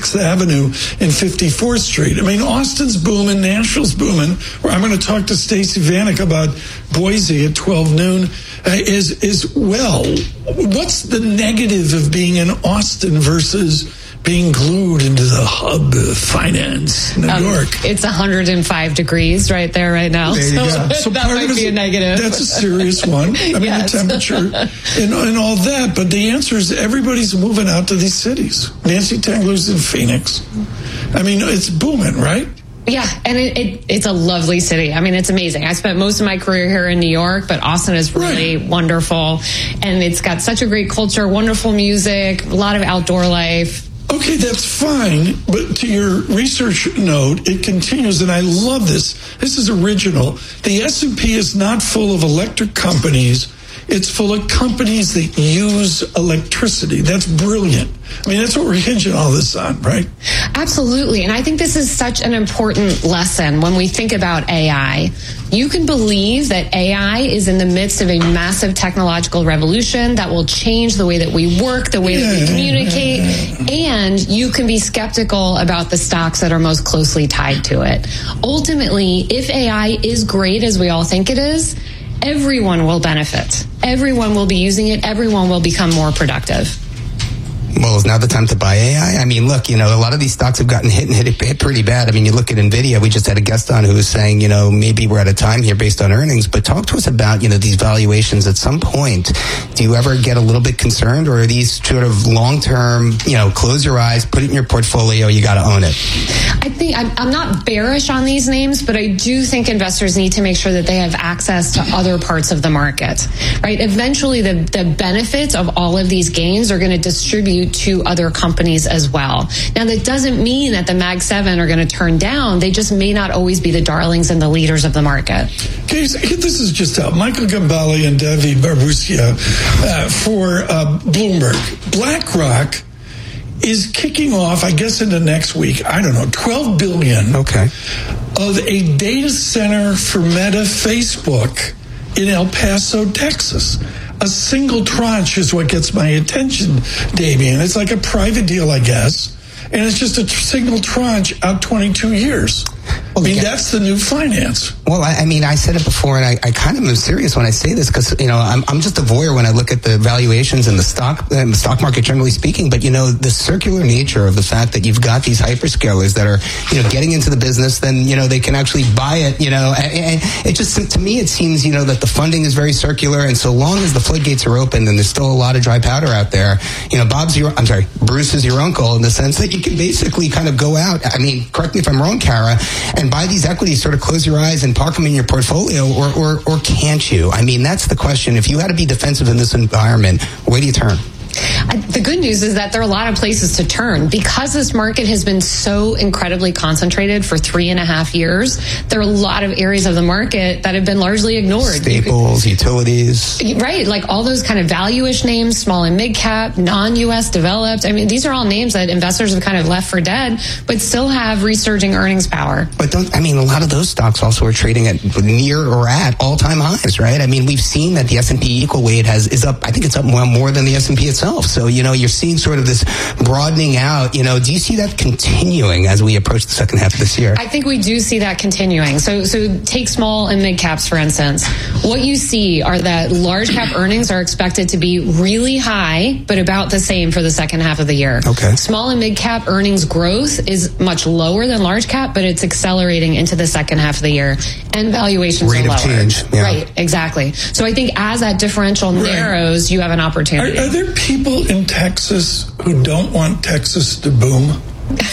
6th Avenue and 54th Street. I mean, Austin's booming, Nashville's booming. I'm going to talk to Stacey Vanek about Boise at 12 noon as well. What's the negative of being in Austin versus being glued into the hub of finance, New York? It's 105 degrees right there right now. There you go. So that part might of be a negative. That's a serious one. I mean, yes. The temperature and all that. But the answer is everybody's moving out to these cities. Nancy Tangler's in Phoenix. I mean, it's booming, right? Yeah, and it's a lovely city. I mean, it's amazing. I spent most of my career here in New York, but Austin is really wonderful. And it's got such a great culture, wonderful music, a lot of outdoor life. Okay, that's fine, but to your research note, it continues, and I love this. This is original. The S&P is not full of electric companies. It's full of companies that use electricity. That's brilliant. I mean, that's what we're hinging all this on, right? Absolutely. And I think this is such an important lesson when we think about AI. You can believe that AI is in the midst of a massive technological revolution that will change the way that we work, the way that we communicate, and you can be skeptical about the stocks that are most closely tied to it. Ultimately, if AI is great as we all think it is, everyone will benefit. Everyone will be using it. Everyone will become more productive. Well, is now the time to buy AI? I mean, look, a lot of these stocks have gotten hit pretty bad. I mean, you look at NVIDIA, we just had a guest on who was saying, maybe we're at a time here based on earnings, but talk to us about, these valuations at some point. Do you ever get a little bit concerned, or are these sort of long-term, close your eyes, put it in your portfolio, you got to own it? I think I'm not bearish on these names, but I do think investors need to make sure that they have access to other parts of the market, right? Eventually, the benefits of all of these gains are going to distribute to other companies as well. Now, that doesn't mean that the Mag 7 are going to turn down. They just may not always be the darlings and the leaders of the market. Okay, so this is just out. Michael Gambale and David Barbusia for Bloomberg. BlackRock is kicking off, I guess, into next week, I don't know, $12 billion of a data center for Meta Facebook in El Paso, Texas. A single tranche is what gets my attention, Damian. It's like a private deal, I guess. And it's just a single tranche out 22 years. I mean, that's the new finance. Well, I mean, I said it before, and I kind of am serious when I say this because, I'm just a voyeur when I look at the valuations in the stock market, generally speaking. But, the circular nature of the fact that you've got these hyperscalers that are, getting into the business, then, they can actually buy it, and it just, to me, it seems, that the funding is very circular. And so long as the floodgates are open, then there's still a lot of dry powder out there. Bruce is your uncle in the sense that you can basically kind of go out. I mean, correct me if I'm wrong, Kara, and buy these equities, sort of close your eyes and park them in your portfolio, or can't you? I mean, that's the question. If you had to be defensive in this environment, where do you turn? The good news is that there are a lot of places to turn. Because this market has been so incredibly concentrated for 3.5 years, there are a lot of areas of the market that have been largely ignored. Staples, utilities. Right, like all those kind of value-ish names, small and mid-cap, non-U.S. developed. I mean, these are all names that investors have kind of left for dead, but still have resurging earnings power. But a lot of those stocks also are trading at near or at all-time highs, right? I mean, we've seen that the S&P equal weight is up, I think it's up more than the S&P itself. So, you're seeing sort of this broadening out. Do you see that continuing as we approach the second half of this year? I think we do see that continuing. So take small and mid caps, for instance. What you see are that large cap earnings are expected to be really high, but about the same for the second half of the year. Okay. Small and mid cap earnings growth is much lower than large cap, but it's accelerating into the second half of the year. And valuations rate are lower. Of change. Yeah. Right, exactly. So I think as that differential narrows, you have an opportunity. Are there people in Texas who don't want Texas to boom?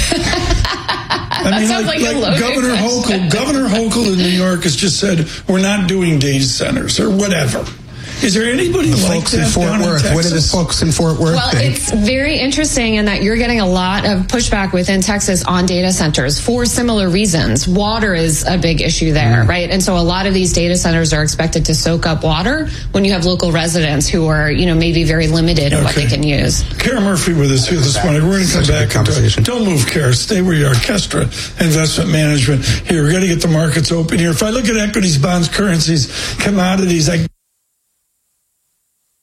I mean, like Governor Hochul in New York has just said, we're not doing data centers or whatever. Is there anybody like folks that in Fort down Worth? in Texas? What do the folks in Fort Worth think? It's very interesting in that you're getting a lot of pushback within Texas on data centers for similar reasons. Water is a big issue there, right? And so a lot of these data centers are expected to soak up water when you have local residents who are, maybe very limited in what they can use. Kara Murphy with us here this morning. We're going to come back and don't move, Kara. Stay where you are. Kestra Investment Management here. We're going to get the markets open here. If I look at equities, bonds, currencies, commodities,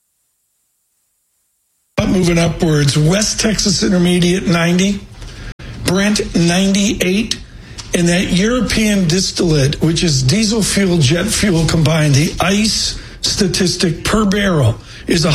moving upwards. West Texas Intermediate 90, Brent 98, and that European distillate, which is diesel fuel, jet fuel combined, the ICE statistic per barrel is $160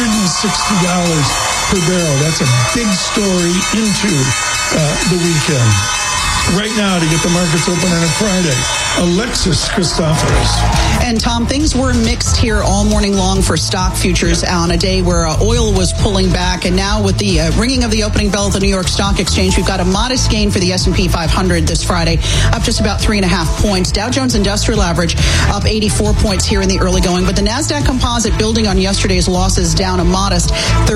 per barrel. That's a big story into the weekend. Right now, to get the markets open on a Friday, Alexis Christoforous. And Tom, things were mixed here all morning long for stock futures on a day where oil was pulling back. And now with the ringing of the opening bell at the New York Stock Exchange, we've got a modest gain for the S&P 500 this Friday, up just about 3.5 points. Dow Jones Industrial Average up 84 points here in the early going. But the NASDAQ Composite, building on yesterday's losses, down a modest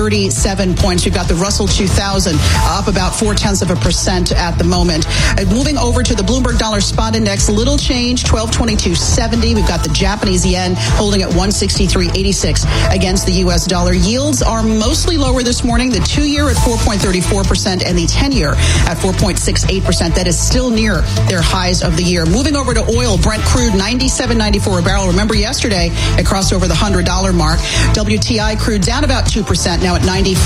37 points. We've got the Russell 2000 up about 0.4% at the moment. Moving over to the Bloomberg Dollar Spot Index, little change, 1222.70. We've got the Japanese yen holding at 163.86 against the U.S. dollar. Yields are mostly lower this morning. The 2-year at 4.34% and the 10-year at 4.68%. That is still near their highs of the year. Moving over to oil, Brent crude 97.94 a barrel. Remember yesterday it crossed over the $100 mark. WTI crude down about 2%, now at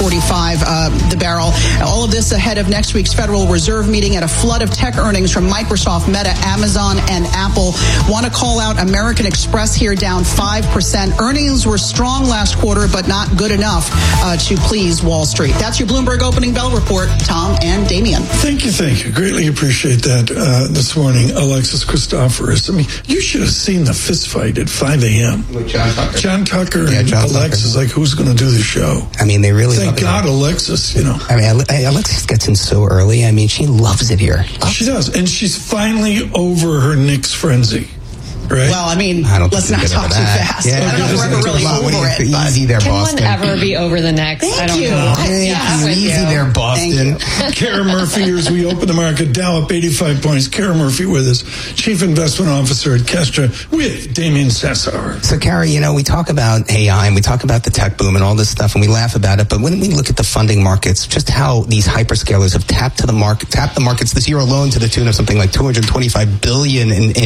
90.45 the barrel. All of this ahead of next week's Federal Reserve meeting at a flood of tech earnings from Microsoft, Meta, Amazon, and Apple. Want to call out American Express here, down 5%. Earnings were strong last quarter, but not good enough to please Wall Street. That's your Bloomberg Opening Bell Report. Tom and Damien. Thank you. Greatly appreciate that this morning, Alexis Christoforous. I mean, you should have seen the fist fight at 5 a.m. With John Tucker. John Tucker and Alexis, like, who's going to do the show? I mean, they really Thank God, Alexis, you know. I mean, Alexis gets in so early. I mean, she loves it here. She does. And she's finally over her Knicks frenzy. Right? Well, I mean, let's not talk too fast. Yeah, I don't know if we're ever really over it. Easy there, Can Boston. one ever be over the Knicks? Thank I don't you. know. Yeah, easy there, Boston. Kara Murphy, as we open the market, Dow up 85 points. Kara Murphy with us, Chief Investment Officer at Kestra, with Damien Sassauer. So, Kara, you know, we talk about AI and we talk about the tech boom and all this stuff, and we laugh about it. But when we look at the funding markets, just how these hyperscalers have tapped the markets this year alone to the tune of something like $225 billion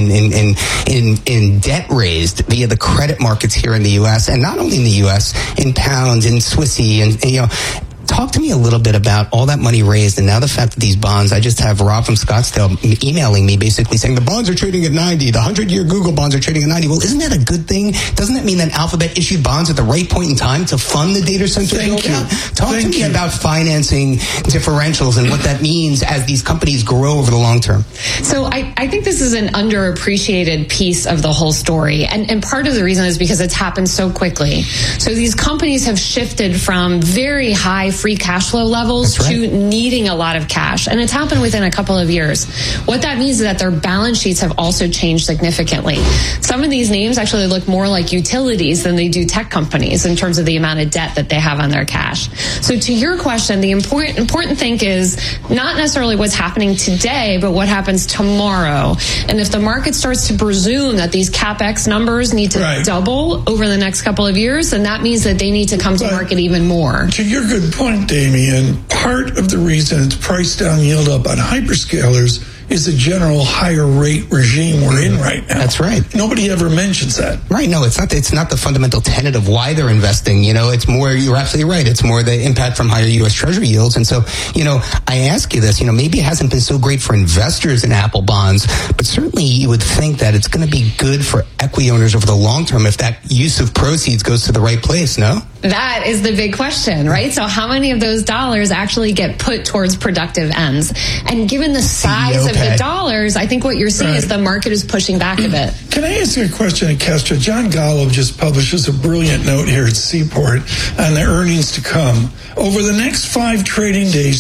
in debt raised via the credit markets here in the U.S., and not only in the U.S., in pounds, in Swissy, and you know. Talk to me a little bit about all that money raised, and now the fact that these bonds, I just have Rob from Scottsdale emailing me basically saying the bonds are trading at 90, the 100-year Google bonds are trading at 90. Well, isn't that a good thing? Doesn't that mean that Alphabet issued bonds at the right point in time to fund the data center build-out? Talk to me about financing differentials and what that means as these companies grow over the long term. So I think this is an underappreciated piece of the whole story. And part of the reason is because it's happened so quickly. So these companies have shifted from very high free cash flow levels to needing a lot of cash. And it's happened within a couple of years. What that means is that their balance sheets have also changed significantly. Some of these names actually look more like utilities than they do tech companies in terms of the amount of debt that they have on their cash. So to your question, the important thing is not necessarily what's happening today, but what happens tomorrow. And if the market starts to presume that these CapEx numbers need to double over the next couple of years, then that means that they need to come to market even more. To your good point, Damien, part of the reason it's price down, yield up on hyperscalers is the general higher rate regime we're in right now. That's right. Nobody ever mentions that. Right. No, it's not the fundamental tenet of why they're investing. You know, it's more, you're absolutely right. It's more the impact from higher U.S. Treasury yields. And so, you know, I ask you this, you know, maybe it hasn't been so great for investors in Apple bonds, but certainly you would think that it's going to be good for equity owners over the long term if that use of proceeds goes to the right place, no? That is the big question, right? So how many of those dollars actually get put towards productive ends? And given the size of the dollars, I think what you're seeing is the market is pushing back a bit. Can I ask you a question at Kestra? John Golub just publishes a brilliant note here at Seaport on the earnings to come. Over the next 5 trading days,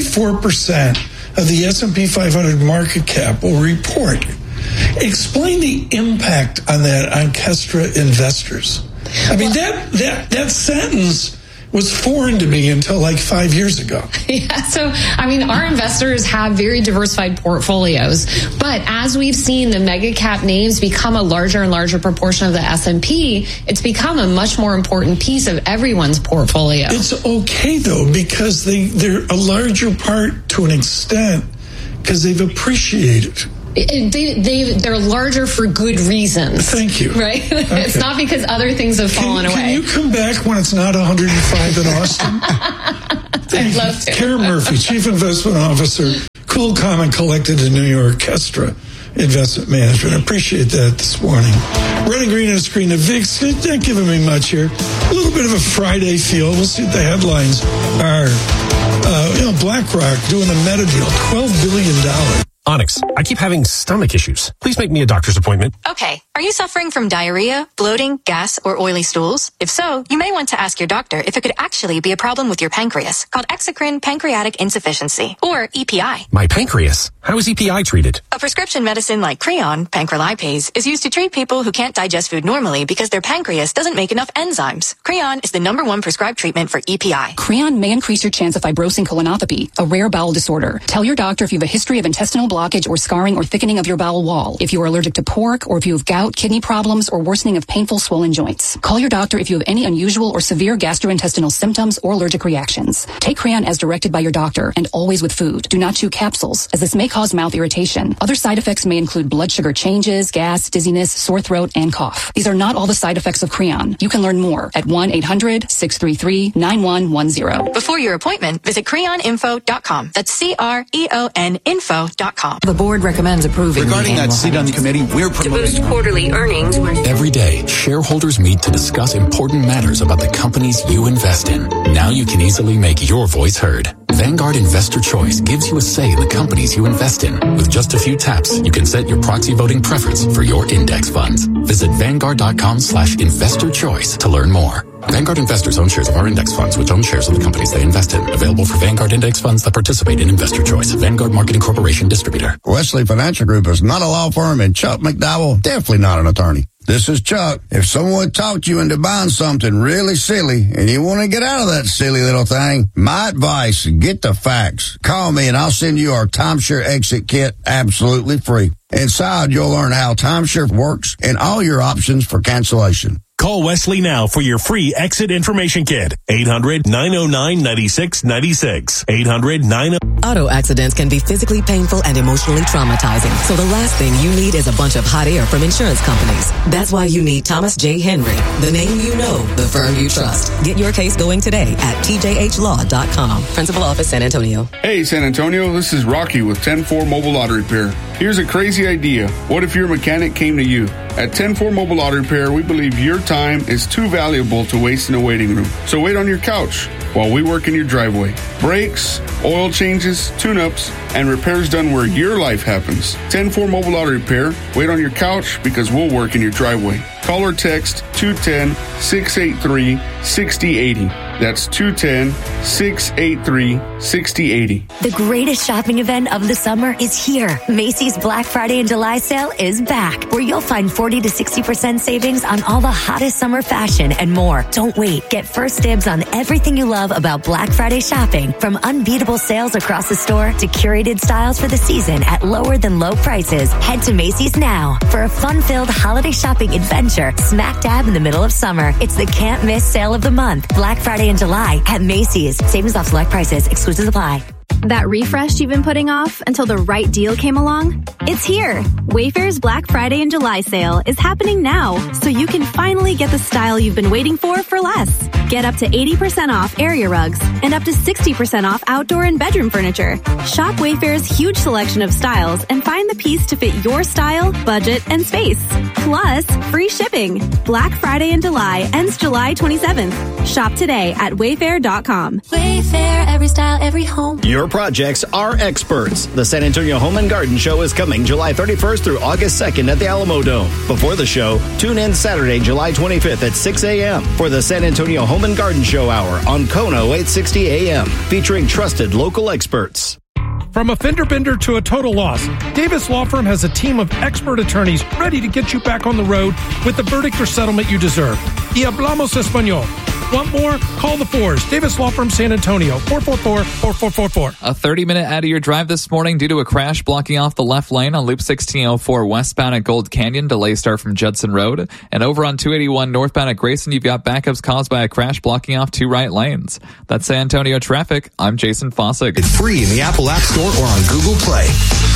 34% of the S&P 500 market cap will report. Explain the impact on that on Kestra investors. I mean, that sentence was foreign to me until like 5 years ago. Yeah, so, I mean, our investors have very diversified portfolios, but as we've seen the mega cap names become a larger and larger proportion of the S&P, it's become a much more important piece of everyone's portfolio. It's okay, though, because they're a larger part to an extent because they've appreciated. They're larger for good reasons. Thank you. Right? Okay. It's not because other things have fallen away. Can you come back when it's not 105 in Austin? I'd love to. Kara Murphy, Chief Investment Officer, Cool, Calm, and Collected in New York Orchestra Investment Management. I appreciate that this morning. Running green on the screen. The VIX, not giving me much here. A little bit of a Friday feel. We'll see what the headlines are. BlackRock doing a meta deal, $12 billion. Onyx, I keep having stomach issues. Please make me a doctor's appointment. Okay. Are you suffering from diarrhea, bloating, gas, or oily stools? If so, you may want to ask your doctor if it could actually be a problem with your pancreas, called exocrine pancreatic insufficiency, or EPI. My pancreas? How is EPI treated? A prescription medicine like Creon, pancrelipase, is used to treat people who can't digest food normally because their pancreas doesn't make enough enzymes. Creon is the #1 prescribed treatment for EPI. Creon may increase your chance of fibrosing colonopathy, a rare bowel disorder. Tell your doctor if you have a history of intestinal blockage or scarring or thickening of your bowel wall, if you are allergic to pork, or if you have gout, kidney problems, or worsening of painful swollen joints. Call your doctor if you have any unusual or severe gastrointestinal symptoms or allergic reactions. Take Creon as directed by your doctor and always with food. Do not chew capsules, as this may cause mouth irritation. Other side effects may include blood sugar changes, gas, dizziness, sore throat, and cough. These are not all the side effects of Creon. You can learn more at 1-800-633-9110. Before your appointment, visit creoninfo.com. That's CREON info.com. The board recommends approving. Regarding that seat on the committee, we're promoting to boost quarterly earnings. Every day, shareholders meet to discuss important matters about the companies you invest in. Now you can easily make your voice heard. Vanguard Investor Choice gives you a say in the companies you invest in. With just a few taps, you can set your proxy voting preference for your index funds. Visit Vanguard.com/investor choice to learn more. Vanguard investors own shares of our index funds, which own shares of the companies they invest in. Available for Vanguard index funds that participate in Investor Choice. Vanguard Marketing Corporation distributor. Wesley Financial Group is not a law firm, and Chuck McDowell definitely not an attorney. This is Chuck. If someone talked you into buying something really silly and you want to get out of that silly little thing, my advice, get the facts. Call me and I'll send you our timeshare exit kit absolutely free. Inside, you'll learn how timeshare works and all your options for cancellation. Call Wesley now for your free exit information kit. 800-909-9696. 800-909. Auto accidents can be physically painful and emotionally traumatizing. So the last thing you need is a bunch of hot air from insurance companies. That's why you need Thomas J. Henry, the name you know, the firm you trust. Get your case going today at tjhlaw.com. Principal Office, San Antonio. Hey, San Antonio, this is Rocky with 10-4 Mobile Auto Repair. Here's a crazy idea. What if your mechanic came to you? At 10-4 Mobile Auto Repair, we believe your time is too valuable to waste in a waiting room. So wait on your couch while we work in your driveway. Brakes, oil changes, tune-ups, and repairs done where your life happens. 10-4 Mobile Auto Repair. Wait on your couch because we'll work in your driveway. Call or text 210-683-6080. That's 210-683-6080. The greatest shopping event of the summer is here. Macy's Black Friday and July sale is back, where you'll find 40 to 60% savings on all the hottest summer fashion and more. Don't wait. Get first dibs on everything you love about Black Friday shopping, from unbeatable sales across the store to curated styles for the season at lower than low prices. Head to Macy's now for a fun-filled holiday shopping adventure smack dab in the middle of summer. It's the can't miss sale of the month. Black Friday in July at Macy's. Savings off select prices. Exclusions apply. That refresh you've been putting off until the right deal came along? It's here. Wayfair's Black Friday and July sale is happening now, so you can finally get the style you've been waiting for less. Get up to 80% off area rugs and up to 60% off outdoor and bedroom furniture. Shop Wayfair's huge selection of styles and find the piece to fit your style, budget, and space. Plus, free shipping. Black Friday in July ends July 27th. Shop today at Wayfair.com. Wayfair, every style, every home. Your projects are experts. The San Antonio Home and Garden Show is coming July 31st through August 2nd at the Alamo Dome. Before the show, tune in Saturday, July 25th at 6 a.m. for the San Antonio Home and Garden Show Hour on Kono 860 a.m. featuring trusted local experts. From a fender bender to a total loss, Davis Law Firm has a team of expert attorneys ready to get you back on the road with the verdict or settlement you deserve. Y hablamos español. Want more? Call the Fours. Davis Law Firm, San Antonio, 444-4444. A 30-minute out of your drive this morning due to a crash blocking off the left lane on Loop 1604 westbound at Gold Canyon. Delays start from Judson Road. And over on 281 northbound at Grayson, you've got backups caused by a crash blocking off two right lanes. That's San Antonio traffic. I'm Jason Fossick. It's free in the Apple App Store or on Google Play.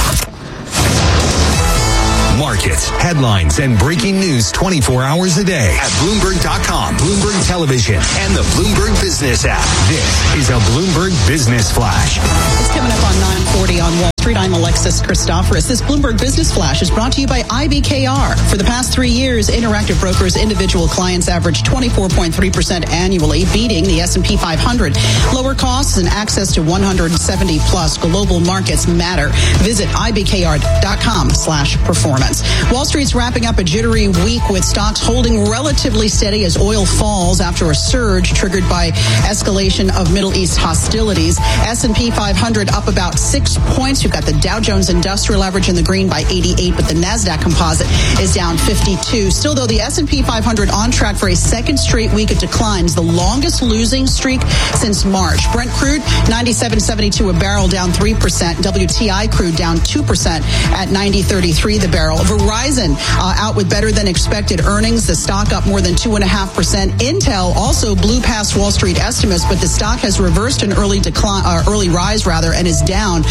Markets, headlines, and breaking news 24 hours a day at Bloomberg.com, Bloomberg Television, and the Bloomberg Business app. This is a Bloomberg Business Flash. It's coming up on 9:40 on Wall Street. Alexis Christoforous. This Bloomberg Business Flash is brought to you by IBKR. For the past 3 years, Interactive Brokers individual clients averaged 24.3% annually, beating the S&P 500. Lower costs and access to 170-plus global markets matter. Visit IBKR.com/performance. Wall Street's wrapping up a jittery week with stocks holding relatively steady as oil falls after a surge triggered by escalation of Middle East hostilities. S&P 500 up about 6 points. You've got the Dow Jones Industrial Average in the green by 88, but the NASDAQ Composite is down 52. Still, though, the S&P 500 on track for a second straight week of declines, the longest losing streak since March. Brent crude, 97.72 a barrel, down 3%. WTI crude down 2% at 90.33 the barrel. Verizon out with better than expected earnings. The stock up more than 2.5%. Intel also blew past Wall Street estimates, but the stock has reversed an early rise, and is down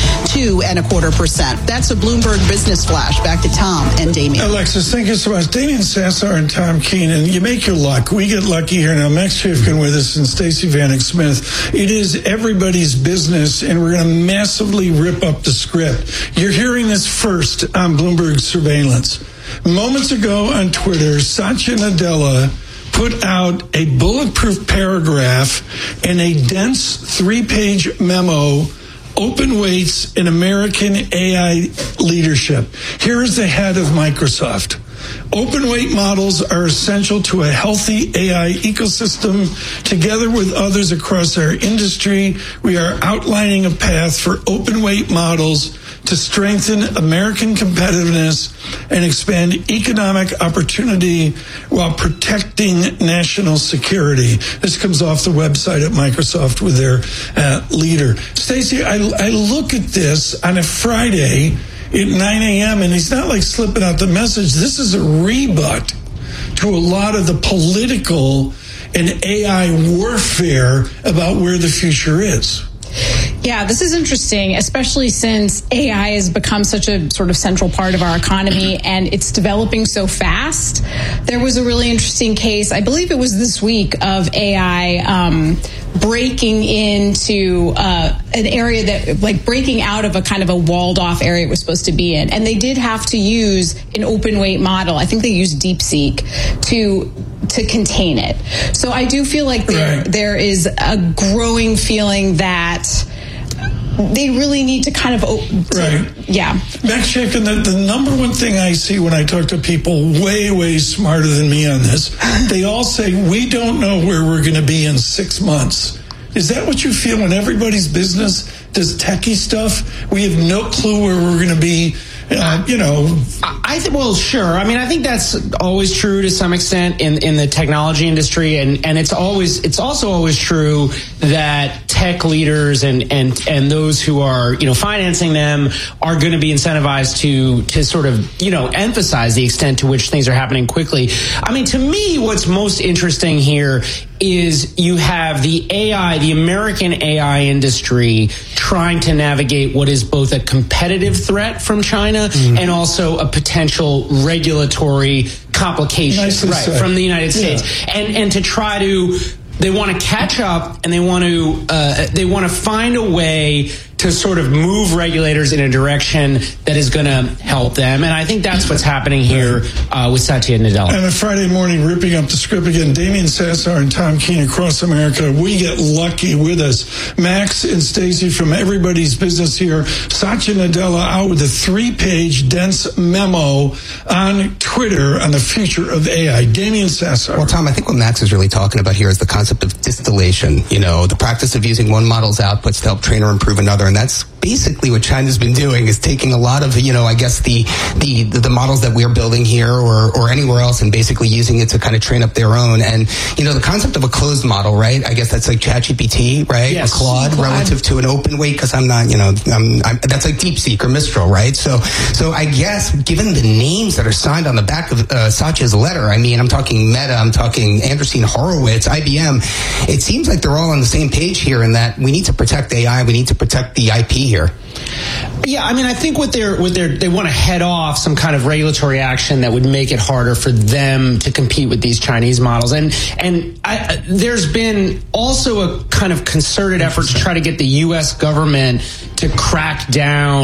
2.25%. That's a Bloomberg Business Flash. Back to Tom and Damien. Alexis, thank you so much. Damien Sassar and Tom Keenan, you make your luck. We get lucky here now. Max Chifkin with us and Stacey Vanek Smith. It is everybody's business, and we're going to massively rip up the script. You're hearing this first on Bloomberg Surveillance. Moments ago on Twitter, Satya Nadella put out a bulletproof paragraph and a dense 3-page memo, Open Weights in American AI Leadership. Here is the head of Microsoft. Open weight models are essential to a healthy AI ecosystem. Together with others across our industry, we are outlining a path for open weight models to strengthen American competitiveness and expand economic opportunity while protecting national security. This comes off the website at Microsoft with their leader. Stacey, I look at this on a Friday at 9 a.m., and he's not like slipping out the message. This is a rebut to a lot of the political and AI warfare about where the future is. Yeah, this is interesting, especially since AI has become such a sort of central part of our economy and it's developing so fast. There was a really interesting case, I believe it was this week, of AI breaking into an area that, like, breaking out of a kind of a walled off area it was supposed to be in. And they did have to use an open weight model. I think they used DeepSeek to contain it. So I do feel like there is a growing feeling that they really need to kind of yeah. Max Chifkin, the number one thing I see when I talk to people way smarter than me on this, they all say, we don't know where we're going to be in 6 months. Is that what you feel when everybody's business does techie stuff? We have no clue where we're going to be. Well, sure. I mean, I think that's always true to some extent in the technology industry, and it's also always true that tech leaders and those who are financing them are going to be incentivized to sort of emphasize the extent to which things are happening quickly. I mean, to me, what's most interesting here is you have the American AI industry trying to navigate what is both a competitive threat from China and also a potential regulatory complication from the United States. And to try to, they want to catch up and they want to find a way to sort of move regulators in a direction that is going to help them. And I think that's what's happening here with Satya Nadella. And a Friday morning, ripping up the script again, Damien Sassar and Tom Keene across America. We get lucky with us. Max and Stacey from Everybody's Business here. Satya Nadella out with a 3-page dense memo on Twitter on the future of AI. Damien Sassar. Well, Tom, I think what Max is really talking about here is the concept of distillation. The practice of using one model's outputs to help train or improve another. And that's basically what China's been doing, is taking a lot of, I guess the models that we're building here or anywhere else and basically using it to kind of train up their own. And, the concept of a closed model, right? I guess that's like ChatGPT, right? Yes. Or Claude relative to an open weight, because I'm not, that's like DeepSeek or Mistral, right? So I guess given the names that are signed on the back of Satya's letter, I mean, I'm talking Meta, I'm talking Andressen Horowitz, IBM, it seems like they're all on the same page here in that we need to protect AI, we need to protect the IP here. Yeah, I mean, I think they want to head off some kind of regulatory action that would make it harder for them to compete with these Chinese models. And there's been also a kind of concerted effort to try to get the U.S. government to crack down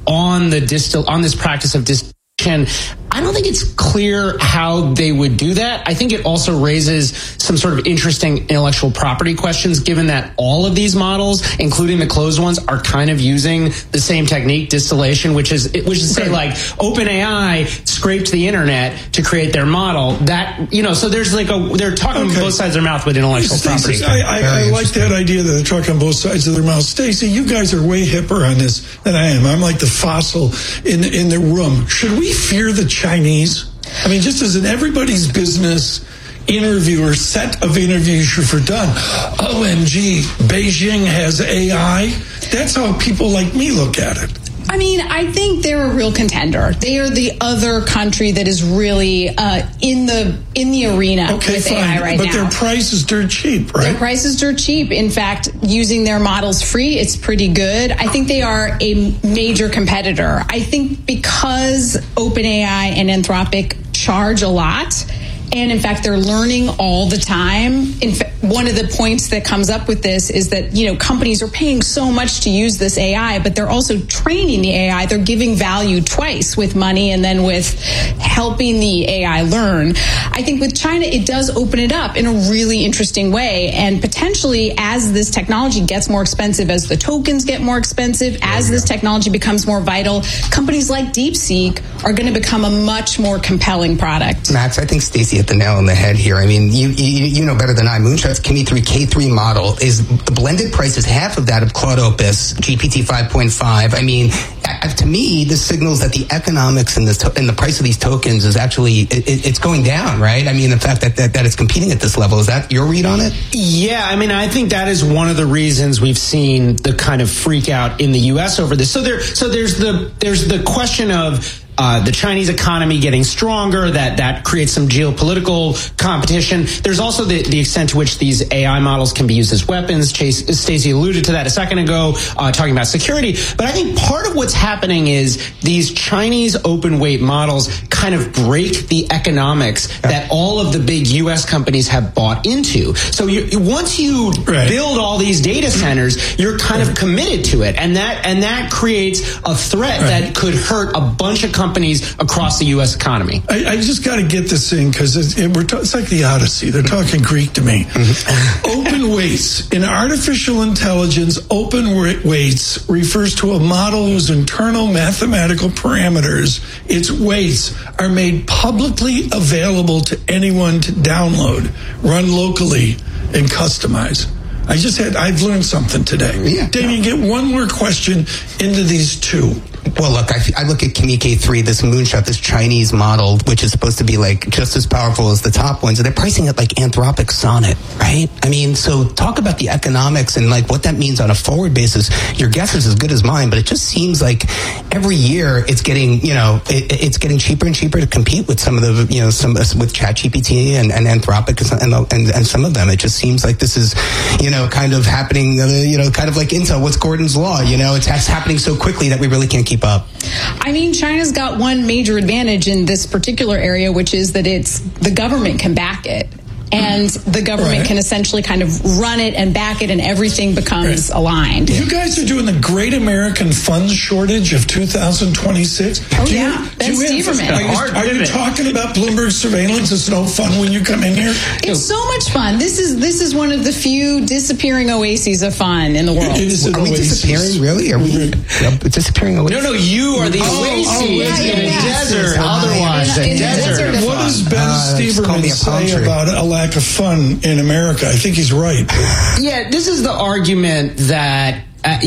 on this practice of distillation. I don't think it's clear how they would do that. I think it also raises some sort of interesting intellectual property questions, given that all of these models, including the closed ones, are kind of using the same technique, distillation, which is say like OpenAI scraped the internet to create their model. That, so there's they're talking both sides of their mouth with intellectual property. I like that idea that they're talking on both sides of their mouth. Stacey, you guys are way hipper on this than I am. I'm like the fossil in the room. Should we fear the Chinese? I mean, just as in everybody's business interview or set of interviews you've done, OMG, Beijing has AI. That's how people like me look at it. I mean, I think they're a real contender. They are the other country that is really in the arena with AI right now. But their price is dirt cheap, right? Their price is dirt cheap. In fact, using their models free, it's pretty good. I think they are a major competitor. I think because OpenAI and Anthropic charge a lot, and in fact, they're learning all the time. In fact, one of the points that comes up with this is that, companies are paying so much to use this AI, but they're also training the AI. They're giving value twice, with money and then with helping the AI learn. I think with China, it does open it up in a really interesting way. And potentially, as this technology gets more expensive, as the tokens get more expensive, as this technology becomes more vital, companies like DeepSeek are going to become a much more compelling product. Max, I think Stacey hit the nail on the head here. I mean, you know better than I. Moonshot's Kimi 3 K3 model is the blended price is half of that of Claude Opus GPT 5.5. I mean, to me, this signals that the economics and the price of these tokens is actually it's going down, right? I mean, the fact that it's competing at this level, is that your read on it? Yeah, I mean, I think that is one of the reasons we've seen the kind of freak out in the U.S. over this. So there's the question of the Chinese economy getting stronger, that creates some geopolitical competition. There's also the extent to which these AI models can be used as weapons. Stacey alluded to that a second ago, talking about security. But I think part of what's happening is these Chinese open weight models kind of break the economics that all of the big U.S. companies have bought into. So once you build all these data centers, you're kind of committed to it. And that creates a threat that could hurt a bunch of companies across the U.S. economy. I just got to get this in because it's like the Odyssey. They're talking Greek to me. Open weights. In artificial intelligence, open weights refers to a model whose internal mathematical parameters, its weights, are made publicly available to anyone to download, run locally, and customize. I've learned something today. Yeah. Damien, get one more question into these two. Well, look, I look at Kimi K3, this Moonshot, this Chinese model, which is supposed to be like just as powerful as the top ones, and they're pricing it like Anthropic Sonnet, right? I mean, so talk about the economics and like what that means on a forward basis. Your guess is as good as mine, but it just seems like every year it's getting, it's getting cheaper and cheaper to compete with some of the, with ChatGPT and Anthropic and some of them. It just seems like this is, kind of happening, kind of like Intel. What's Gordon's law? It's happening so quickly that we really can't keep up. I mean, China's got one major advantage in this particular area, which is that the government can back it. And the government can essentially kind of run it and back it, and everything becomes aligned. You guys are doing the Great American Funds Shortage of 2026. Oh, yeah. Ben Steverman. Are you talking about Bloomberg surveillance? It's no fun when you come in here? It's so much fun. This is one of the few disappearing oases of fun in the world. Are we disappearing, really? Are we disappearing oasis? No, you are the oasis in a desert. Otherwise, a desert. What does Ben Steverman say about a lack of fun in America? I think he's right. Yeah, this is the argument that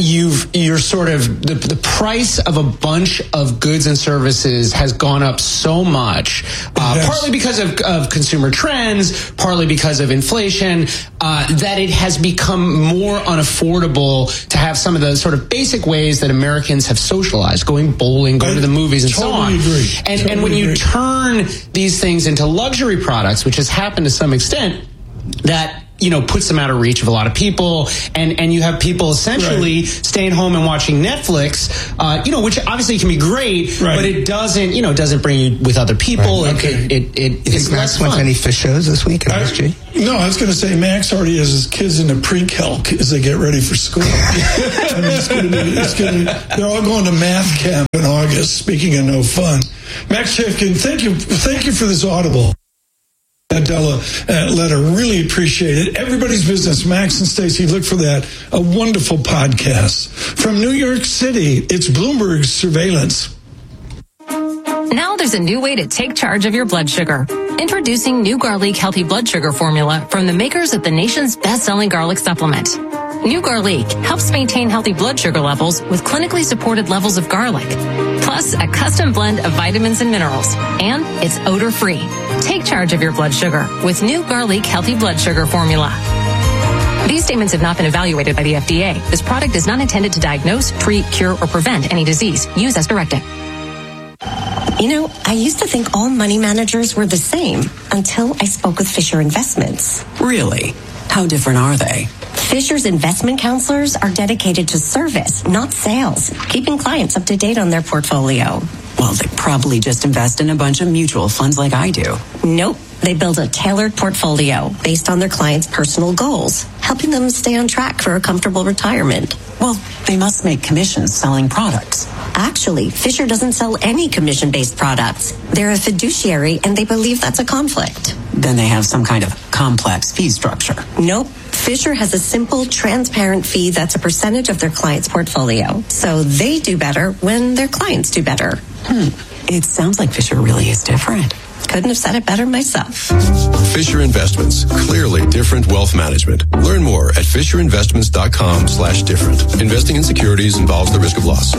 you're sort of the price of a bunch of goods and services has gone up so much, partly because of consumer trends, partly because of inflation, that it has become more unaffordable to have some of the sort of basic ways that Americans have socialized, going bowling, going to the movies, and so on. Agree. And when you turn these things into luxury products, which has happened to some extent, that puts them out of reach of a lot of people, and you have people essentially staying home and watching Netflix, which obviously can be great, but it doesn't bring you with other people. It's less fun. Any fish shows this week at MSG? No, I was going to say Max already has his kids into pre-calc as they get ready for school. I mean, they're all going to math camp in August. Speaking of no fun, Max Chafkin, thank you for this audible Adela letter. Really appreciate it. Everybody's Business. Max and Stacey, look for that. A wonderful podcast from New York City. It's Bloomberg's Surveillance. Now there's a new way to take charge of your blood sugar. Introducing new Garlic Healthy Blood Sugar Formula from the makers of the nation's best-selling garlic supplement. New Garlic helps maintain healthy blood sugar levels with clinically supported levels of garlic, plus a custom blend of vitamins and minerals, and it's odor-free. Take charge of your blood sugar with New Garlic Healthy Blood Sugar Formula. These statements have not been evaluated by the FDA. This product is not intended to diagnose, treat, cure, or prevent any disease. Use as directed. I used to think all money managers were the same until I spoke with Fisher Investments. Really? How different are they? Fisher's investment counselors are dedicated to service, not sales, keeping clients up to date on their portfolio. Well, they probably just invest in a bunch of mutual funds like I do. Nope. They build a tailored portfolio based on their clients' personal goals, helping them stay on track for a comfortable retirement. Well, they must make commissions selling products. Actually, Fisher doesn't sell any commission-based products. They're a fiduciary, and they believe that's a conflict. Then they have some kind of complex fee structure. Nope. Fisher has a simple, transparent fee that's a percentage of their client's portfolio. So they do better when their clients do better. It sounds like Fisher really is different. Couldn't have said it better myself. Fisher Investments. Clearly different wealth management. Learn more at FisherInvestments.com/different. Investing in securities involves the risk of loss.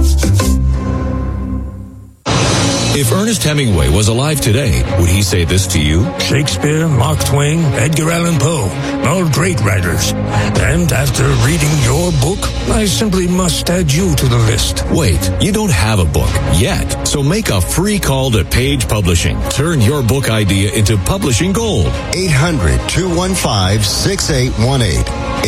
If Ernest Hemingway was alive today, would he say this to you? Shakespeare, Mark Twain, Edgar Allan Poe, all great writers. And after reading your book, I simply must add you to the list. Wait, you don't have a book yet. So make a free call to Page Publishing. Turn your book idea into publishing gold. 800-215-6818.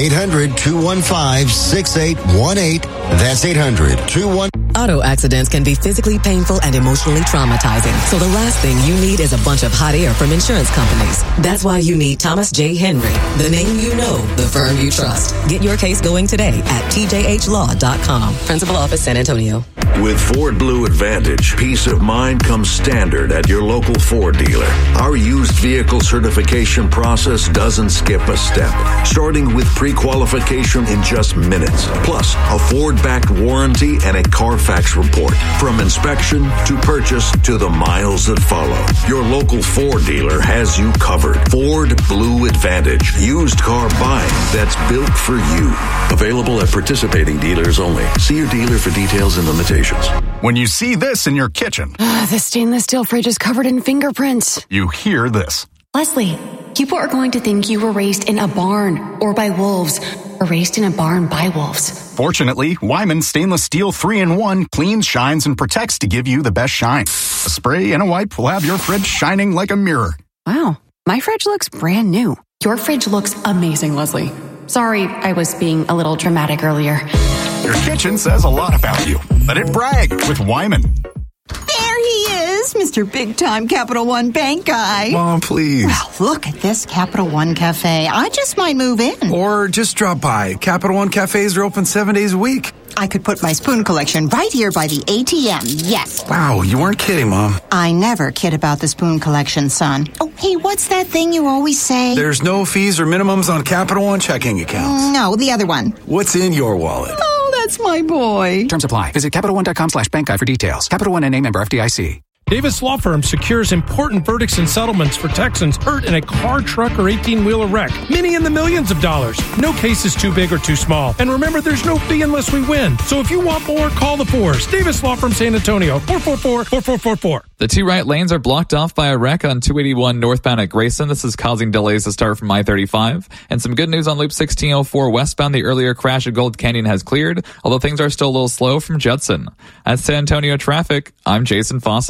800-215-6818. That's 800-215. Auto accidents can be physically painful and emotionally traumatizing. So the last thing you need is a bunch of hot air from insurance companies. That's why you need Thomas J. Henry, the name you know, the firm you trust. Get your case going today at tjhlaw.com. Principal Office, San Antonio. With Ford Blue Advantage, peace of mind comes standard at your local Ford dealer. Our used vehicle certification process doesn't skip a step, starting with pre-qualification in just minutes, plus a Ford-backed warranty and a Carfax report. From inspection to purchase to the miles that follow, your local Ford dealer has you covered. Ford Blue Advantage, used car buying that's built for you. Available at participating dealers only. See your dealer for details and limitations. When you see this in your kitchen, the stainless steel fridge is covered in fingerprints. You hear this. Leslie, people are going to think you were raised in a barn or by wolves or raised in a barn by wolves. Fortunately, Wyman Stainless Steel 3-in-1 cleans, shines, and protects to give you the best shine. A spray and a wipe will have your fridge shining like a mirror. Wow, my fridge looks brand new. Your fridge looks amazing, Leslie. Sorry, I was being a little dramatic earlier. Your kitchen says a lot about you. Let it brag with Wyman. There he is, Mr. Big Time Capital One Bank guy. Mom, please. Well, look at this Capital One Cafe. I just might move in. Or just drop by. Capital One Cafes are open 7 days a week. I could put my spoon collection right here by the ATM, yes. Wow, you weren't kidding, Mom. I never kid about the spoon collection, son. Oh, hey, what's that thing you always say? There's no fees or minimums on Capital One checking accounts. No, the other one. What's in your wallet? Oh, that's my boy. Terms apply. Visit CapitalOne.com/bankguy for details. Capital One NA member FDIC. Davis Law Firm secures important verdicts and settlements for Texans hurt in a car, truck, or 18-wheeler wreck. Many in the millions of dollars. No case is too big or too small. And remember, there's no fee unless we win. So if you want more, call the Fours. Davis Law Firm San Antonio, 444-4444. The two right lanes are blocked off by a wreck on 281 northbound at Grayson. This is causing delays to start from I-35. And some good news on Loop 1604 westbound. The earlier crash at Gold Canyon has cleared, although things are still a little slow from Judson. At San Antonio traffic, I'm Jason Fossig.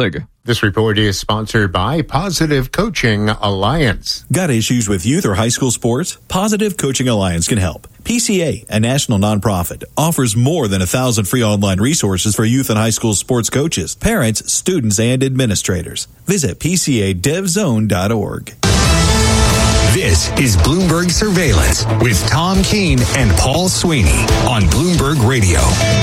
This report is sponsored by Positive Coaching Alliance. Got issues with youth or high school sports? Positive Coaching Alliance can help. PCA, a national nonprofit, offers more than 1,000 free online resources for youth and high school sports coaches, parents, students, and administrators. Visit PCADevZone.org. This is Bloomberg Surveillance with Tom Keene and Paul Sweeney on Bloomberg Radio.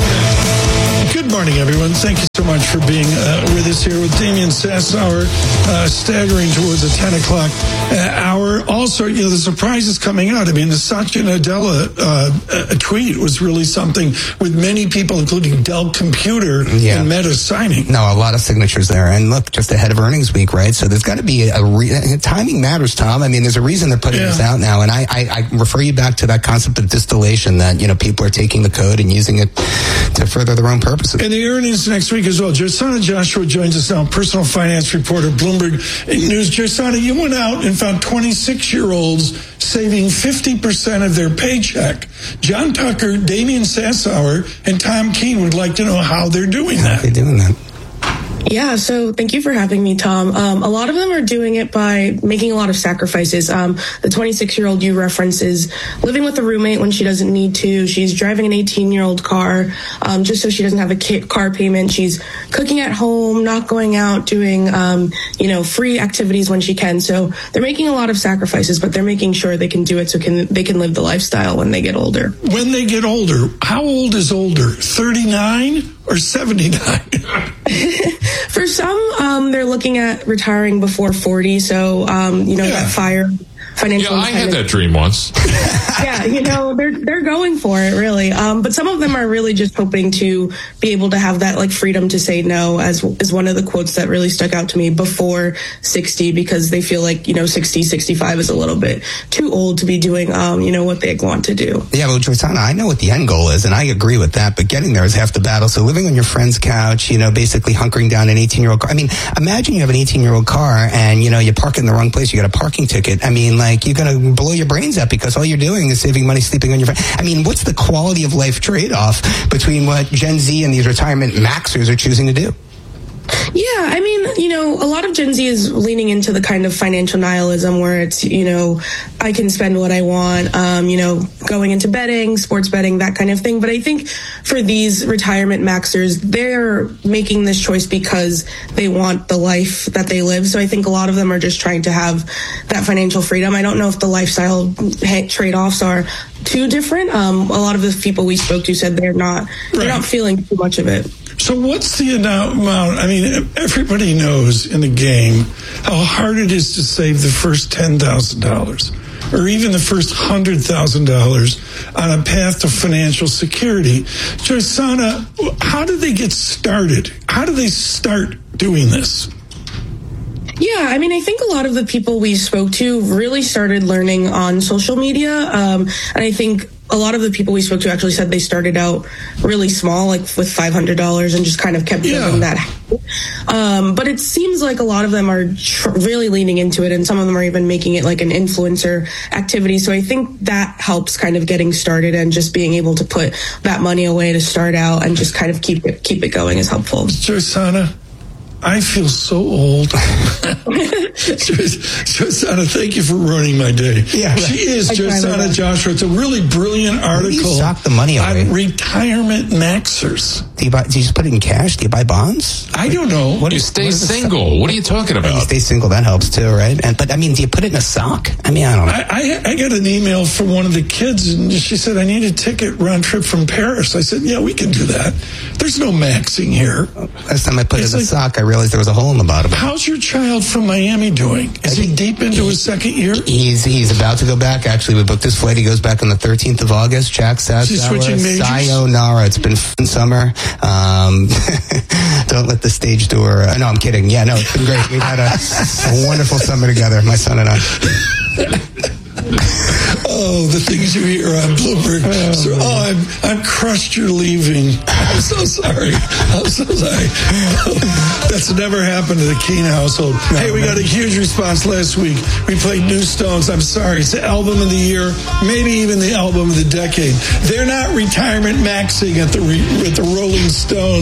Good morning, everyone. Thank you so much for being with us here with Damian Sassower, staggering towards the 10 o'clock hour. Also, the surprise is coming out. I mean, the Satya Nadella tweet was really something with many people, including Dell Computer and Meta signing. No, a lot of signatures there. And look, just ahead of earnings week, right? So there's got to be timing matters, Tom. I mean, there's a reason they're putting this out now. And I refer you back to that concept of distillation that, people are taking the code and using it to further their own purposes. And the earnings next week as well. Josana Joshua joins us now, personal finance reporter, Bloomberg News. Josana, you went out and found 26-year-olds saving 50% of their paycheck. John Tucker, Damian Sassower, and Tom Keene would like to know how they're doing that. How are they doing that? Yeah, so thank you for having me, Tom. A lot of them are doing it by making a lot of sacrifices. The 26-year-old you reference is living with a roommate when she doesn't need to. She's driving an 18-year-old car just so she doesn't have a car payment. She's cooking at home, not going out, doing, free activities when she can. So they're making a lot of sacrifices, but they're making sure they can do it so they can live the lifestyle when they get older. When they get older, how old is older? 39 or 79? For some, they're looking at retiring before 40. So, that financial. Yeah, I had that dream once. Yeah, they're going for it, really. But some of them are really just hoping to be able to have that freedom to say no, as one of the quotes that really stuck out to me, before 60, because they feel like 60, 65 is a little bit too old to be doing what they want to do. Yeah, well, Josana, I know what the end goal is, and I agree with that. But getting there is half the battle. So living on your friend's couch, basically hunkering down an 18-year-old car. I mean, imagine you have an 18-year-old car and you park in the wrong place. You got a parking ticket. I mean, you're going to blow your brains out because all you're doing is saving money sleeping on your friend. I mean, what's the quality of life trade-off between what Gen Z and these retirement maxers are choosing to do? Yeah, I mean, a lot of Gen Z is leaning into the kind of financial nihilism where it's, I can spend what I want, going into betting, sports betting, that kind of thing. But I think for these retirement maxers, they're making this choice because they want the life that they live. So I think a lot of them are just trying to have that financial freedom. I don't know if the lifestyle trade-offs are too different. A lot of the people we spoke to said they're not feeling too much of it. So what's the amount? I mean, everybody knows in the game how hard it is to save the first $10,000 or even the first $100,000 on a path to financial security. Josana, how do they get started? How do they start doing this? Yeah, I mean, I think a lot of the people we spoke to really started learning on social media. And I think a lot of the people we spoke to actually said they started out really small, with $500 and just kind of kept building that. But it seems like a lot of them are really leaning into it, and some of them are even making it like an influencer activity. So I think that helps kind of getting started, and just being able to put that money away to start out and just kind of keep it going is helpful. Josana, I feel so old. Josana, thank you for ruining my day. Yeah, she is Josana Joshua. It's a really brilliant article. You sock the money away. On retirement maxers. Do you just put it in cash? Do you buy bonds? I don't know. You stay single. What are you talking about? You stay single. That helps too, right? But I mean, do you put it in a sock? I mean, I don't know. I got an email from one of the kids, and she said, I need a ticket round trip from Paris. I said, yeah, we can do that. There's no maxing here. Last time I put it in a sock, I realized there was a hole in the bottom. How's your child from Miami doing? Is he deep into his second year? He's about to go back. Actually, we booked his flight. He goes back on the 13th of August. Jack Sassower. She's switching majors? Sayonara. It's been fun summer. Don't let the stage door... no, I'm kidding. Yeah, no, it's been great. We've had a wonderful summer together, my son and I. Oh, the things you hear on Bloomberg. I'm crushed you're leaving. I'm so sorry. That's never happened to the Keene household. Hey, we got a huge response last week. We played New Stones. I'm sorry. It's the album of the year, maybe even the album of the decade. They're not retirement maxing at the Rolling Stones.